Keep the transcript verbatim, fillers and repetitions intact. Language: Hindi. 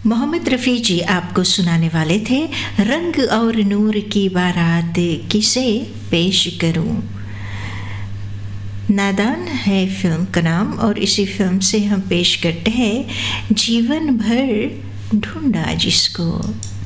मोहम्मद रफ़ी जी आपको सुनाने वाले थे रंग और नूर की बारात किसे पेश करूं। नादान है फिल्म का नाम और इसी फिल्म से हम पेश करते हैं जीवन भर ढूंढा जिसको।